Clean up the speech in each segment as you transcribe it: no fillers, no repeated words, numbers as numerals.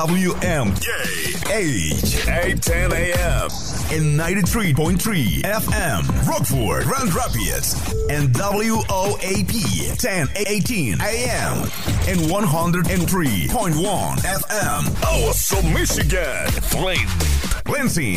810 AM and 93.3 FM, Rockford, Grand Rapids, and WOAP 1018 AM and 103.1 FM, Oso, Michigan, Flint, Lansing,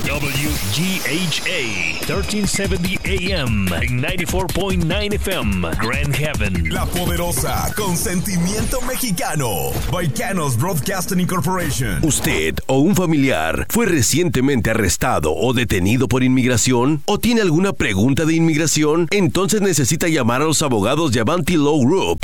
WGHA 1370 AM and 94.9 FM, Grand Haven, La Poderosa, con sentimiento mexicano, Baicanos Broadcasting Incorporation. ¿Usted o un familiar fue recientemente arrestado o detenido por inmigración? ¿O tiene alguna pregunta de inmigración? Entonces necesita llamar a los abogados de Avanti Law Group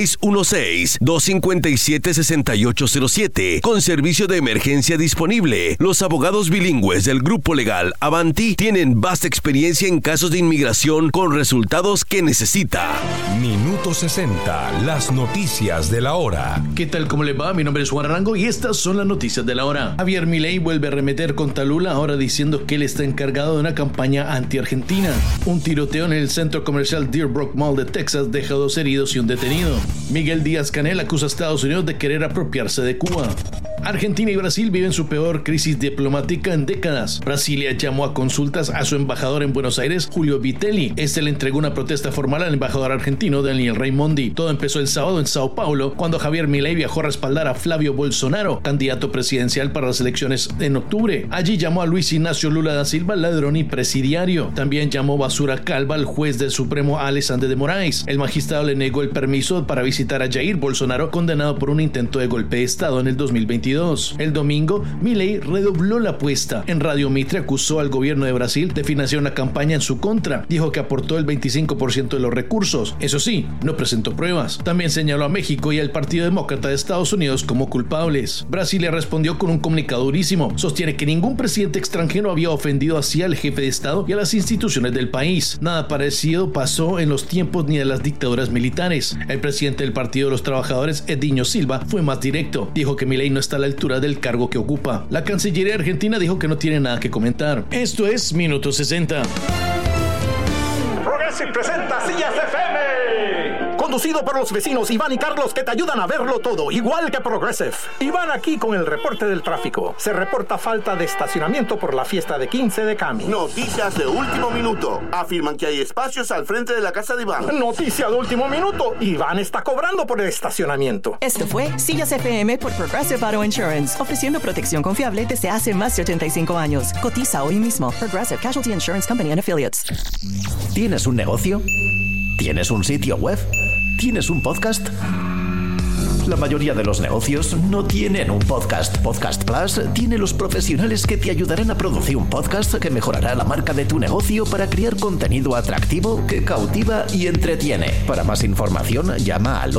616-257-6807 con servicio de emergencia disponible. Los abogados bilingües del grupo legal Avanti tienen vasta experiencia en casos de inmigración con resultados que necesita. Minuto 60, las noticias de la hora. ¿Qué tal? ¿Cómo le va? Mi nombre es Juan Arango y estas son las noticias de la hora. Javier Milei vuelve a arremeter contra Lula, ahora diciendo que él está encargado de una campaña anti-argentina. Un tiroteo en el centro comercial Deerbrook Mall de Texas deja 2 heridos y un detenido. Miguel Díaz-Canel acusa a Estados Unidos de querer apropiarse de Cuba. Argentina y Brasil viven su peor crisis diplomática en décadas. Brasilia llamó a consultas a su embajador en Buenos Aires, Julio Vitelli. Este le entregó una protesta formal al embajador argentino, Daniel Raimondi. Todo empezó el sábado en Sao Paulo, cuando Javier Milei viajó a respaldar a Flavio Bolsonaro, candidato presidencial para las elecciones en octubre. Allí llamó a Luis Ignacio Lula da Silva ladrón y presidiario. También llamó basura calva al juez del Supremo Alexandre de Moraes. El magistrado le negó el permiso para visitar a Jair Bolsonaro, condenado por un intento de golpe de Estado en el 2022. El domingo, Milei redobló la apuesta. En Radio Mitre acusó al gobierno de Brasil de financiar una campaña en su contra. Dijo que aportó el 25% de los recursos. Eso sí, no presentó pruebas. También señaló a México y al Partido Demócrata de Estados Unidos como culpables. Brasilia respondió con un comunicado durísimo. Sostiene que ningún presidente extranjero había ofendido así al jefe de Estado y a las instituciones del país. Nada parecido pasó en los tiempos ni de las dictaduras militares. El presidente del Partido de los Trabajadores, Edinho Silva, fue más directo. Dijo que Milei no está a la altura del cargo que ocupa. La Cancillería argentina dijo que no tiene nada que comentar. Esto es Minuto 60. Progressive presenta Sillas FM. Conducido por los vecinos Iván y Carlos, que te ayudan a verlo todo, igual que Progressive. Iván aquí con el reporte del tráfico. Se reporta falta de estacionamiento por la fiesta de 15 de Cami. Noticias de último minuto. Afirman que hay espacios al frente de la casa de Iván. Noticia de último minuto. Iván está cobrando por el estacionamiento. Esto fue Sillas FM por Progressive Auto Insurance, ofreciendo protección confiable desde hace más de 85 años. Cotiza hoy mismo. Progressive Casualty Insurance Company and Affiliates. ¿Tienes un negocio? ¿Tienes un sitio web? ¿Tienes un podcast? La mayoría de los negocios no tienen un podcast. Podcast Plus tiene los profesionales que te ayudarán a producir un podcast que mejorará la marca de tu negocio para crear contenido atractivo que cautiva y entretiene. Para más información, llama al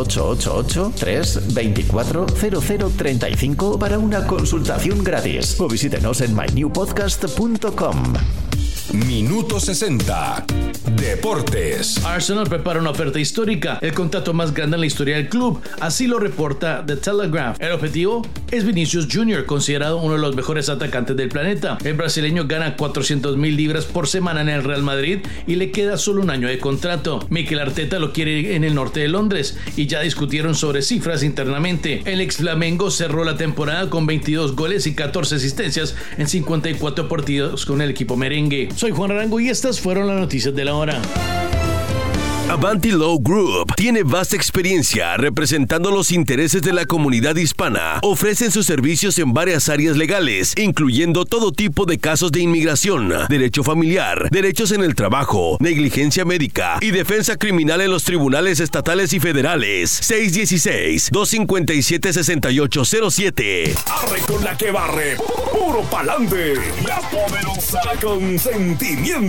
888-324-0035 para una consultación gratis o visítenos en mynewpodcast.com. Minuto 60. Deportes. Arsenal prepara una oferta histórica, el contrato más grande en la historia del club. Así lo reporta The Telegraph. El objetivo es Vinicius Jr., considerado uno de los mejores atacantes del planeta. El brasileño gana 400,000 libras por semana en el Real Madrid y le queda solo un año de contrato. Mikel Arteta lo quiere en el norte de Londres y ya discutieron sobre cifras internamente. El ex Flamengo cerró la temporada con 22 goles y 14 asistencias en 54 partidos con el equipo merengue. Soy Juan Arango y estas fueron las noticias de la hora. Avanti Law Group tiene vasta experiencia representando los intereses de la comunidad hispana. Ofrecen sus servicios en varias áreas legales, incluyendo todo tipo de casos de inmigración, derecho familiar, derechos en el trabajo, negligencia médica y defensa criminal en los tribunales estatales y federales. 616-257-6807. Arre con la que barre, puro pa'lante, La Poderosa con sentimiento.